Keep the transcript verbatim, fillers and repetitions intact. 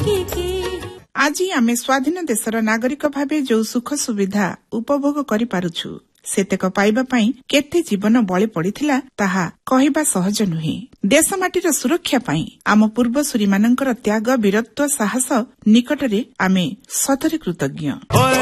আজি आमे स्वाधीन देशर नागरिक भावे जो सुख सुविधा उपभोग करि पारुछु सेतेक पाइबा पई केते जीवन बळी पडिथिला ताहा कहिबा सहज नुहे। देश माटीर सुरक्षा पई आम पूर्वसूरी मानकर त्याग वीरत्व साहस निकटरे आमे सतरे कृतज्ञ।